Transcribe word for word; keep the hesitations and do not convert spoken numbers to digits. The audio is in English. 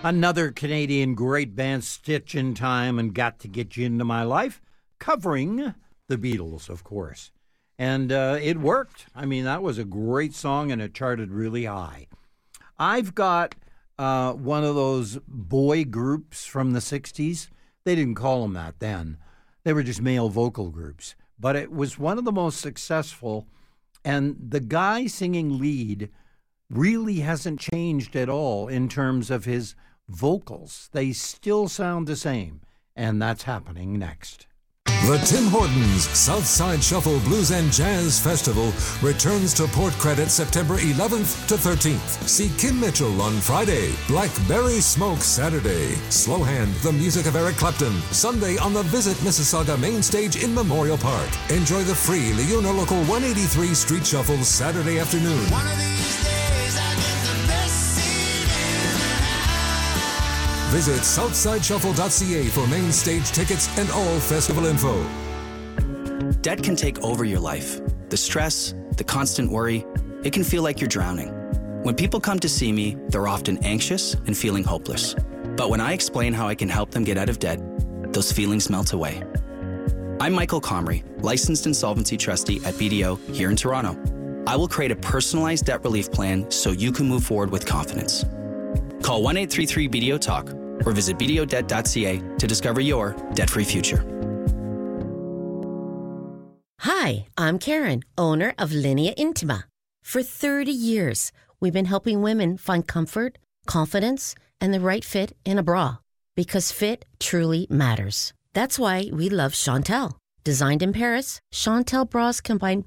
Another Canadian great band, Stitch in Time and Got to Get You Into My Life, covering the Beatles, of course. And uh, it worked. I mean, that was a great song, and it charted really high. I've got uh, one of those boy groups from the sixties. They didn't call them that then. They were just male vocal groups. But it was one of the most successful, and the guy singing lead really hasn't changed at all in terms of his vocals. They still sound the same, and that's happening next. The Tim Hortons Southside Shuffle Blues and Jazz Festival returns to Port Credit September eleventh to thirteenth. See Kim Mitchell on Friday, Blackberry Smoke Saturday, Slow Hand, the music of Eric Clapton, Sunday on the Visit Mississauga main stage in Memorial Park. Enjoy the free Leona Local one eighty-three Street Shuffle Saturday afternoon. One of these days I get the best seat in the house. Visit southside shuffle dot c a for main stage tickets and all festival info. Debt can take over your life. The stress, the constant worry, it can feel like you're drowning. When people come to see me, they're often anxious and feeling hopeless. But when I explain how I can help them get out of debt, those feelings melt away. I'm Michael Comrie, licensed insolvency trustee at B D O here in Toronto. I will create a personalized debt relief plan so you can move forward with confidence. Call one eight three three B D O Talk or visit b d o debt dot c a to discover your debt-free future. Hi, I'm Karen, owner of Linea Intima. For thirty years, we've been helping women find comfort, confidence, and the right fit in a bra. Because fit truly matters. That's why we love Chantel. Designed in Paris, Chantel bras combine